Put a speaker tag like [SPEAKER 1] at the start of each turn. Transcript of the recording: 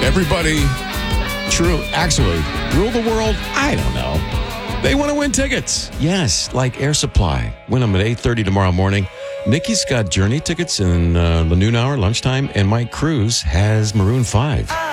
[SPEAKER 1] Everybody, actually, rule the world? I don't know. They want to win tickets. Yes, like Air Supply. Win them at 8:30 tomorrow morning. Nikki's got Journey tickets in the noon hour, lunchtime, and Mike Cruz has Maroon 5.